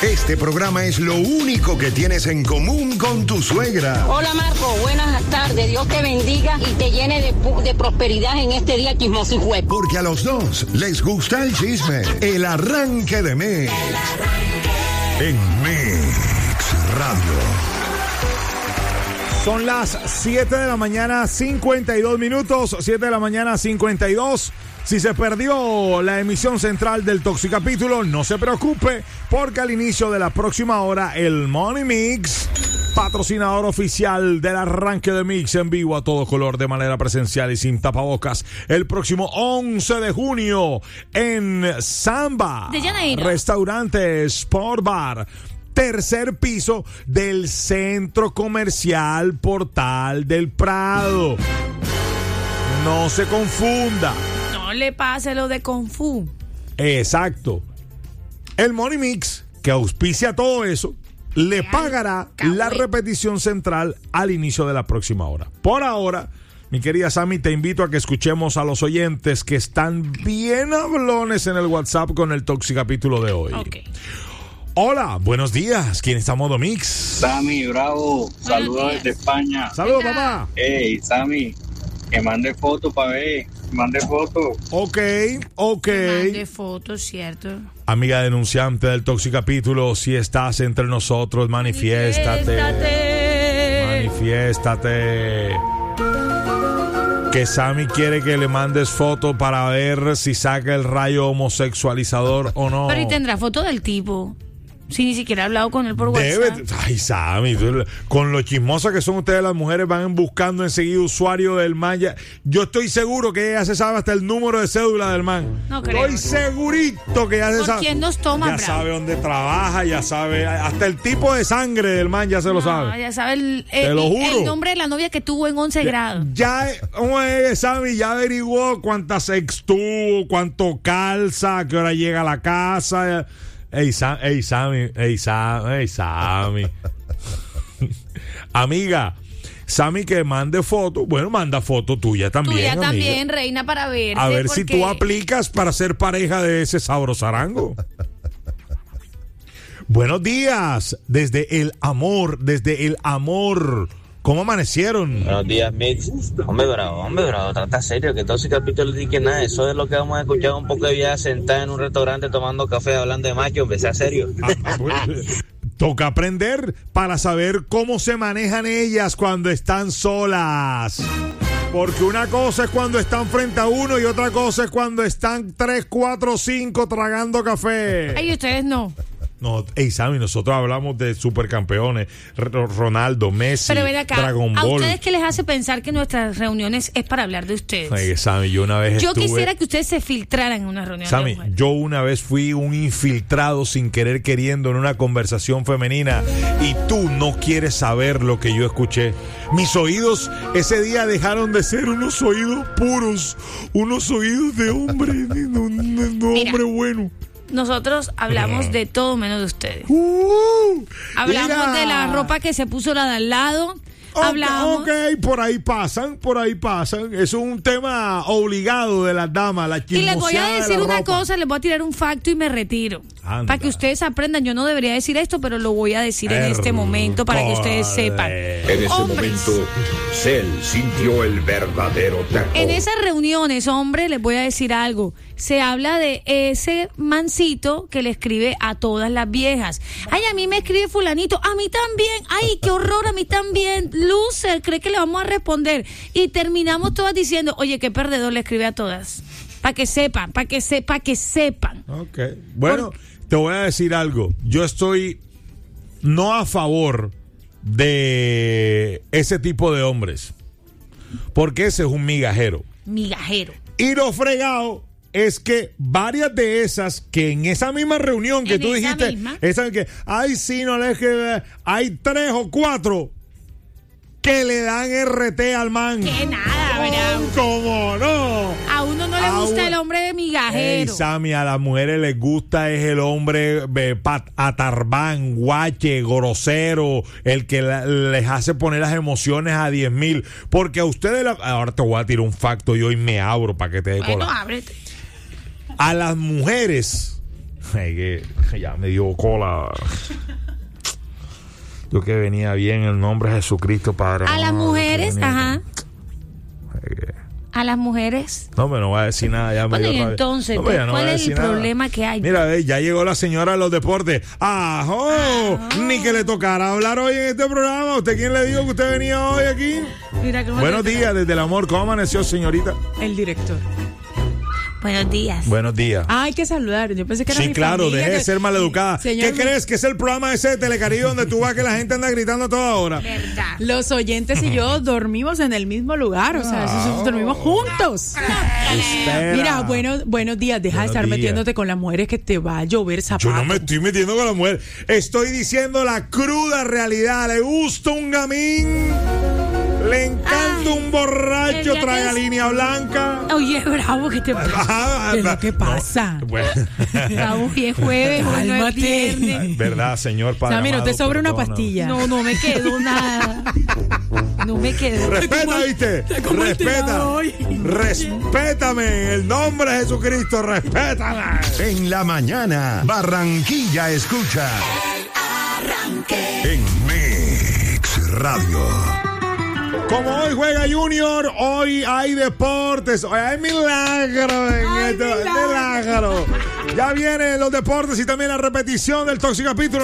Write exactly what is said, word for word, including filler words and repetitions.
Este programa es lo único que tienes en común con tu suegra. Hola Marco, buenas tardes. Dios te bendiga y te llene de, de prosperidad en este día chismoso y juez. Porque a los dos les gusta el chisme. El arranque de Mix. El arranque. En Mix Radio. Son las siete de la mañana, cincuenta y dos minutos. siete de la mañana, cincuenta y dos. Si se perdió la emisión central del Toxicapítulo, no se preocupe, porque al inicio de la próxima hora, el Money Mix, patrocinador oficial del arranque de Mix en vivo a todo color, de manera presencial y sin tapabocas, el próximo once de junio en Samba, de Janeiro, restaurante Sport Bar, tercer piso del Centro Comercial Portal del Prado. No se confunda. No le pase lo de Kung Fu. Exacto. El Money Mix, que auspicia todo eso, le Ay, pagará cabrón. la repetición central al inicio de la próxima hora. Por ahora, mi querida Sammy, te invito a que escuchemos a los oyentes que están bien hablones en el WhatsApp con el Toxicapítulo de hoy. Okay. Hola, buenos días. ¿Quién está en modo Mix? Sammy, bravo. Saludos días. desde España. Saludos, papá. Hey, Sammy, que mande foto para ver. Mande foto. Ok, ok. Mande fotos, ¿cierto? Amiga denunciante del Toxicapítulo, si estás entre nosotros, manifiéstate. Manifiéstate. Que Sammy quiere que le mandes foto para ver si saca el rayo homosexualizador o no. Pero y tendrá foto del tipo. Si ni siquiera ha hablado con él por WhatsApp. Debe, ay, Sammy, tú, con lo chismosas que son ustedes las mujeres, van buscando enseguida usuario del man. Ya, yo estoy seguro que ella se sabe hasta el número de cédula del man. No creo. Estoy segurito que ya se ¿Por sabe. quién nos toma, Ya bravo? sabe dónde trabaja, ya sabe, hasta el tipo de sangre del man ya se lo No, sabe. ya sabe el, Te el, lo juro. el nombre de la novia que tuvo en once grados. Ya, oye, Sammy, ya averiguó cuántas sex tuvo, cuánto calza, a qué hora llega a la casa. Ey, Sam, ey, Sammy, ey, Sam, ey, Sammy. Amiga, Sammy, que mande foto. Bueno, manda foto tuya también. Tuya amiga. también, reina, para ver. A ver si tú aplicas para ser pareja de ese sabrosarango. Buenos días, desde el amor, desde el amor. ¿Cómo amanecieron? Buenos días, Mix. Hombre, bravo, hombre, bravo, trata serio, que todo ese capítulo dice que nada, eso es lo que vamos a escuchar un poco de vida sentada en un restaurante tomando café, hablando de macho, hombre, sea serio. Ah, ah, pues, toca aprender para saber cómo se manejan ellas cuando están solas. Porque una cosa es cuando están frente a uno y otra cosa es cuando están tres, cuatro, cinco tragando café. Ay, ustedes no. No, hey, Sammy, nosotros hablamos de supercampeones, R- Ronaldo, Messi, Pero ven acá, Dragon ¿a Ball. ustedes qué les hace pensar que nuestras reuniones es para hablar de ustedes? Hey, Sammy, yo una vez Yo estuve... quisiera que ustedes se filtraran en una reunión Sammy, de mujeres. yo una vez fui un infiltrado sin querer queriendo en una conversación femenina y tú no quieres saber lo que yo escuché. Mis oídos ese día dejaron de ser unos oídos puros, unos oídos de hombre, de, de- de hombre bueno. Nosotros hablamos de todo menos de ustedes. Uh, Hablamos mira. de la ropa que se puso la de al lado. Ok, Hablamos. ok, por ahí pasan, por ahí pasan. Eso es un tema obligado de las damas, la Y les voy a chismoseada de decir la una ropa. cosa, les voy a tirar un facto y me retiro. Anda. Para que ustedes aprendan, yo no debería decir esto, pero lo voy a decir en este momento para que ustedes sepan. En ese Hombres. momento, Cell sintió el verdadero terror. En esas reuniones, hombre, les voy a decir algo. Se habla de ese mancito que le escribe a todas las viejas. Ay, a mí me escribe fulanito, a mí también. Ay, qué horror, a mí también. Loser, cree que le vamos a responder. Y terminamos todas diciendo, oye, qué perdedor le escribe a todas. Para que sepan, para que sepa, que sepan. Ok. Bueno, te voy a decir algo. Yo estoy no a favor de ese tipo de hombres. Porque ese es un migajero. Migajero. Y lo fregado es que varias de esas que en esa misma reunión que En tú esa dijiste, misma. esa que, ay, sí, no le que hay tres o cuatro que le dan R T al man. Que nada, ¿verdad? ¿Cómo no? A uno no le Ah, gusta bueno. el hombre de Ey, migajero. Sammy, a las mujeres les gusta es el hombre eh, pat- atarbán, guache, grosero, el que la- les hace poner las emociones a diez mil. Porque a ustedes, la- ahora te voy a tirar un facto yo y me abro para que te dé Bueno, cola. ábrete. A las mujeres Ay, que ya me dio cola. Yo que venía bien el nombre de Jesucristo, Padre. A las no, mujeres, venía, ajá. Ay, que... A las mujeres. No, me no voy a decir nada. Ya Bueno, me y dio entonces, no, ya no ¿cuál voy a es el decir nada. problema que hay? Mira, ve, ya llegó la señora de los deportes. ¡Ajo! Ajo. Ni que le tocara hablar hoy en este programa. ¿Usted quién le dijo que usted venía hoy aquí? Mira cómo Buenos te- días, desde el amor. ¿Cómo amaneció, señorita? El director. Buenos días. Buenos días. Ah, hay que saludar. Yo pensé que era Sí, mi claro, familia deje de que- ser maleducada. Señor, ¿Qué mi- crees que es el programa ese de Telecaribe donde tú vas que la gente anda gritando a toda hora? Verdad. Los oyentes y yo dormimos en el mismo lugar, o sea, eso- eso- dormimos juntos. Espera. Mira, buenos, buenos días, deja Buenos de estar días. metiéndote con las mujeres que te va a llover zapatos. Yo no me estoy metiendo con la mujer. Estoy diciendo la cruda realidad. ¿Le gusta un gamín? ¿Le encanta Ay, un borracho? el día ¿Traga que- línea blanca? Oye, bravo, ¿qué te pasa? Ah, ¿Qué es lo ah, que no, pasa? bueno. Bravo, hoy es jueves, hoy no es Cálmate. viernes. ¿Verdad, señor padre? Sammy, no te amado? sobra una Perdóname. pastilla. No, no me quedó nada. No me quedó. Respeta, ¿viste? Respeta. Respétame. En el nombre de Jesucristo, respétame. En la mañana, Barranquilla escucha. En Mix Radio. Como hoy juega Junior, hoy hay deportes. Hoy hay milagro en Ay, esto. milagro. Milagro. Ya vienen los deportes y también la repetición del Tóxico Capítulo.